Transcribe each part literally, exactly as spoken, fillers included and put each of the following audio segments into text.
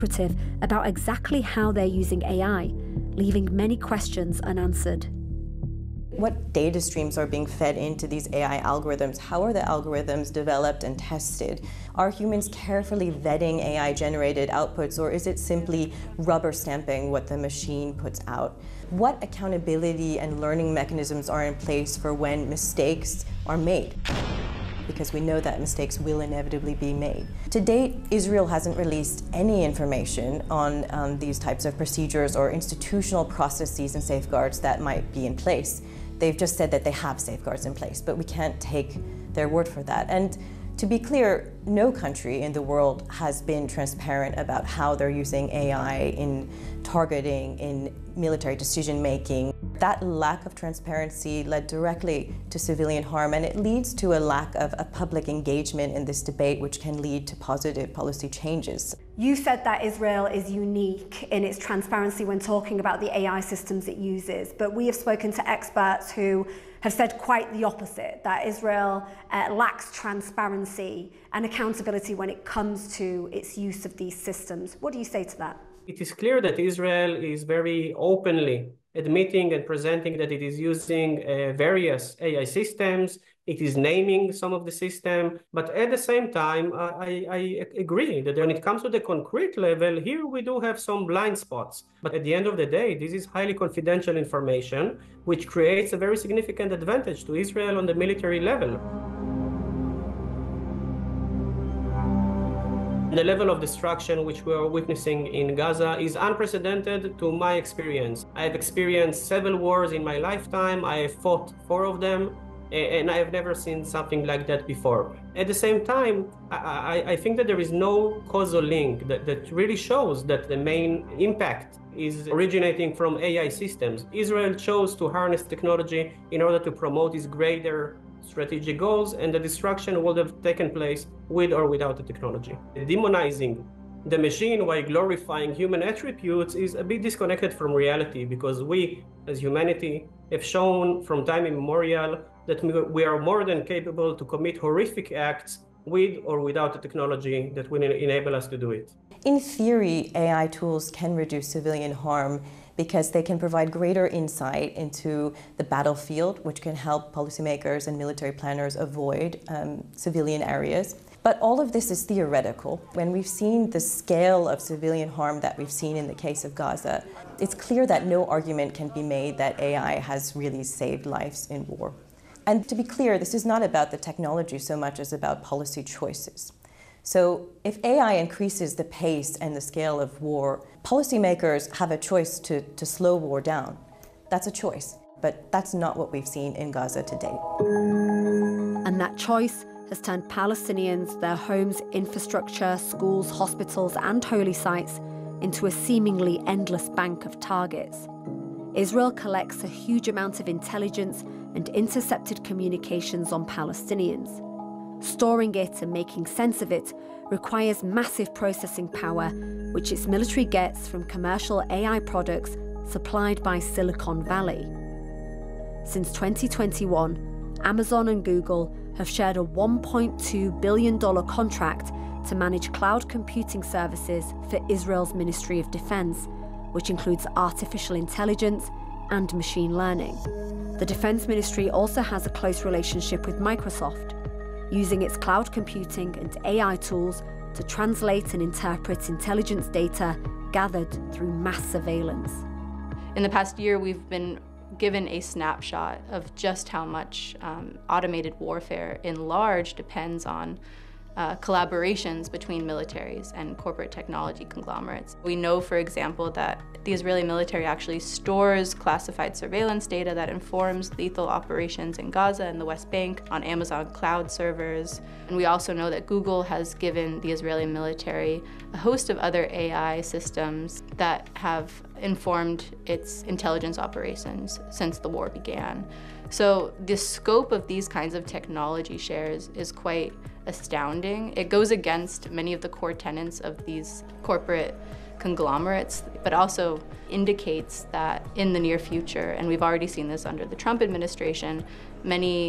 about exactly how they're using A I, leaving many questions unanswered. What data streams are being fed into these A I algorithms? How are the algorithms developed and tested? Are humans carefully vetting A I-generated outputs, or is it simply rubber stamping what the machine puts out? What accountability and learning mechanisms are in place for when mistakes are made? Because we know that mistakes will inevitably be made. To date, Israel hasn't released any information on um, these types of procedures or institutional processes and safeguards that might be in place. They've just said that they have safeguards in place, but we can't take their word for that. And to be clear, no country in the world has been transparent about how they're using A I in targeting, in military decision-making. That lack of transparency led directly to civilian harm, and it leads to a lack of a public engagement in this debate, which can lead to positive policy changes. You said that Israel is unique in its transparency when talking about the A I systems it uses, but we have spoken to experts who have said quite the opposite, that Israel uh, lacks transparency and accountability when it comes to its use of these systems. What do you say to that? It is clear that Israel is very openly admitting and presenting that it is using uh, various A I systems. It is naming some of the system, but at the same time, I, I agree that when it comes to the concrete level, here we do have some blind spots. But at the end of the day, this is highly confidential information, which creates a very significant advantage to Israel on the military level. The level of destruction which we are witnessing in Gaza is unprecedented to my experience. I have experienced several wars in my lifetime. I have fought four of them, and I have never seen something like that before. At the same time, I, I, I think that there is no causal link that, that really shows that the main impact is originating from A I systems. Israel chose to harness technology in order to promote its greater strategic goals, and the destruction would have taken place with or without the technology. Demonizing the machine while glorifying human attributes is a bit disconnected from reality, because we, as humanity, have shown from time immemorial that we are more than capable to commit horrific acts with or without the technology that will enable us to do it. In theory, A I tools can reduce civilian harm because they can provide greater insight into the battlefield, which can help policymakers and military planners avoid um, civilian areas. But all of this is theoretical. When we've seen the scale of civilian harm that we've seen in the case of Gaza, it's clear that no argument can be made that A I has really saved lives in war. And to be clear, this is not about the technology so much as about policy choices. So if A I increases the pace and the scale of war, policymakers have a choice to, to slow war down. That's a choice, but that's not what we've seen in Gaza to date. And that choice has turned Palestinians, their homes, infrastructure, schools, hospitals, and holy sites into a seemingly endless bank of targets. Israel collects a huge amount of intelligence and intercepted communications on Palestinians. Storing it and making sense of it requires massive processing power, which its military gets from commercial A I products supplied by Silicon Valley. Since twenty twenty-one, Amazon and Google have shared a one point two billion dollars contract to manage cloud computing services for Israel's Ministry of Defense, which includes artificial intelligence and machine learning. The Defense Ministry also has a close relationship with Microsoft, using its cloud computing and A I tools to translate and interpret intelligence data gathered through mass surveillance. In the past year, we've been given a snapshot of just how much um, automated warfare in large depends on uh, collaborations between militaries and corporate technology conglomerates. We know, for example, that the Israeli military actually stores classified surveillance data that informs lethal operations in Gaza and the West Bank on Amazon cloud servers. And we also know that Google has given the Israeli military a host of other A I systems that have informed its intelligence operations since the war began. So the scope of these kinds of technology shares is quite astounding. It goes against many of the core tenets of these corporate conglomerates, but also indicates that in the near future, and we've already seen this under the Trump administration, many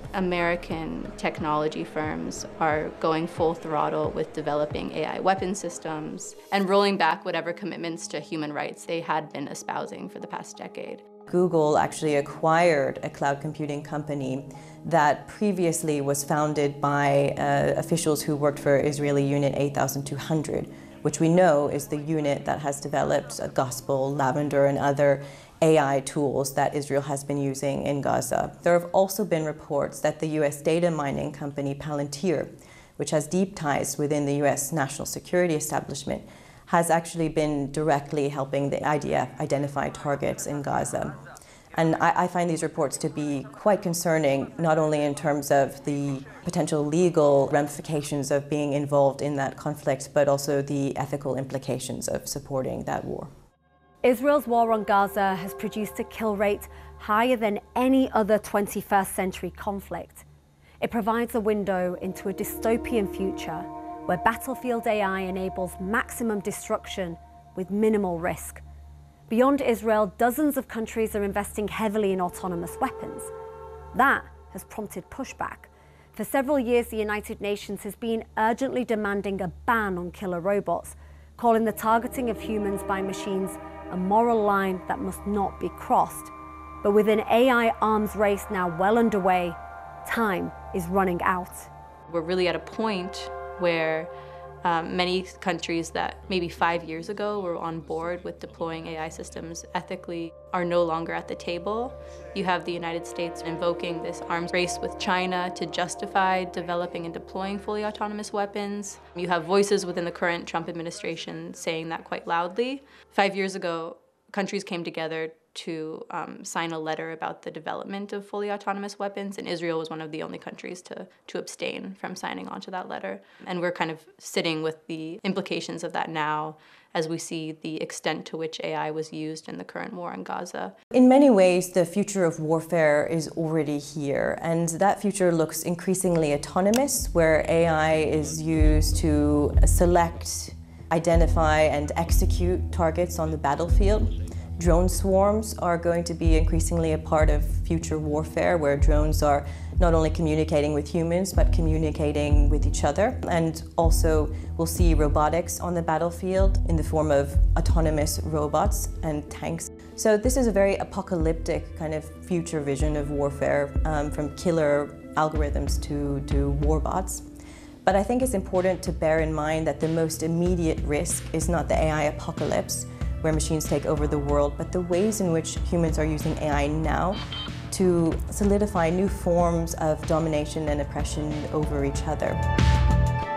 American technology firms are going full throttle with developing A I weapon systems and rolling back whatever commitments to human rights they had been espousing for the past decade. Google actually acquired a cloud computing company that previously was founded by uh, officials who worked for Israeli Unit eight thousand two hundred, which we know is the unit that has developed uh, Gospel, Lavender, and other A I tools that Israel has been using in Gaza. There have also been reports that the U S data mining company Palantir, which has deep ties within the U S national security establishment, has actually been directly helping the I D F identify targets in Gaza. And I, I find these reports to be quite concerning, not only in terms of the potential legal ramifications of being involved in that conflict, but also the ethical implications of supporting that war. Israel's war on Gaza has produced a kill rate higher than any other twenty-first century conflict. It provides a window into a dystopian future where battlefield A I enables maximum destruction with minimal risk. Beyond Israel, dozens of countries are investing heavily in autonomous weapons. That has prompted pushback. For several years, the United Nations has been urgently demanding a ban on killer robots, calling the targeting of humans by machines a moral line that must not be crossed. But with an A I arms race now well underway, time is running out. We're really at a point where um, many countries that maybe five years ago were on board with deploying A I systems ethically are no longer at the table. You have the United States invoking this arms race with China to justify developing and deploying fully autonomous weapons. You have voices within the current Trump administration saying that quite loudly. Five years ago, countries came together to um, sign a letter about the development of fully autonomous weapons, and Israel was one of the only countries to, to abstain from signing on to that letter. And we're kind of sitting with the implications of that now as we see the extent to which A I was used in the current war in Gaza. In many ways, the future of warfare is already here, and that future looks increasingly autonomous, where A I is used to select, identify, and execute targets on the battlefield. Drone swarms are going to be increasingly a part of future warfare, where drones are not only communicating with humans, but communicating with each other. And also, we'll see robotics on the battlefield in the form of autonomous robots and tanks. So this is a very apocalyptic kind of future vision of warfare, um, from killer algorithms to, to warbots. But I think it's important to bear in mind that the most immediate risk is not the A I apocalypse, where machines take over the world, but the ways in which humans are using A I now to solidify new forms of domination and oppression over each other.